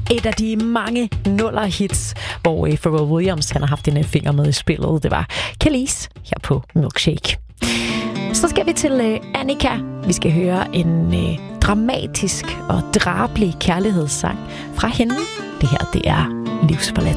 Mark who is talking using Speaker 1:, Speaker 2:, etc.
Speaker 1: et af de mange nuller-hits, hvor Pharrell Williams han har haft en finger med i spillet. Det var Kelis her på Milkshake. Så skal vi til Annika. Vi skal høre en dramatisk og drabelig kærlighedssang fra hende. Det her, det er Livsforladt.